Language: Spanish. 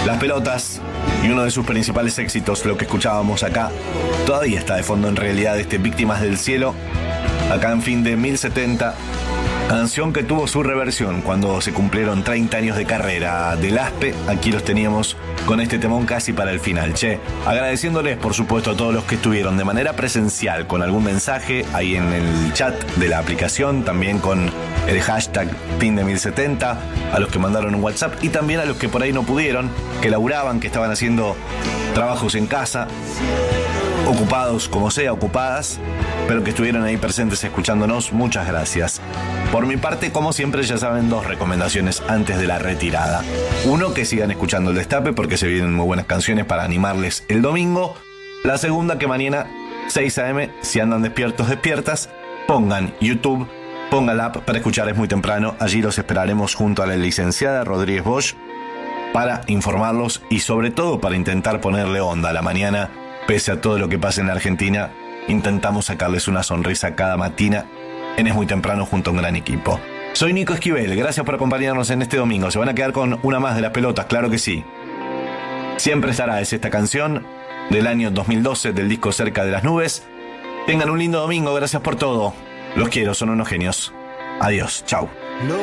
Las Pelotas, y uno de sus principales éxitos, lo que escuchábamos acá, todavía está de fondo en realidad, Víctimas del Cielo, acá en Fin de 1070, canción que tuvo su reversión cuando se cumplieron 30 años de carrera del Aspe. Aquí los teníamos con este temón casi para el final. Agradeciéndoles por supuesto a todos los que estuvieron de manera presencial con algún mensaje ahí en el chat de la aplicación, también con el hashtag Fin de 1070, a los que mandaron un WhatsApp y también a los que por ahí no pudieron, que laburaban, que estaban haciendo trabajos en casa, ocupados como sea, ocupadas, pero que estuvieron ahí presentes escuchándonos. Muchas gracias. Por mi parte, como siempre, ya saben, 2 recomendaciones antes de la retirada. Uno, que sigan escuchando el Destape porque se vienen muy buenas canciones para animarles el domingo. La segunda, que mañana 6 a.m, si andan despiertos, despiertas, pongan YouTube, pongan la app para escuchar Es Muy Temprano. Allí los esperaremos junto a la licenciada Rodríguez Bosch para informarlos y sobre todo para intentar ponerle onda a la mañana. Pese a todo lo que pasa en la Argentina, intentamos sacarles una sonrisa cada mañana en Es Muy Temprano junto a un gran equipo. Soy Nico Esquivel, gracias por acompañarnos en este domingo. ¿Se van a quedar con una más de Las Pelotas? Claro que sí. Siempre estará, es esta canción del año 2012 del disco Cerca de las Nubes. Tengan un lindo domingo, gracias por todo. Los quiero, son unos genios. Adiós, chau.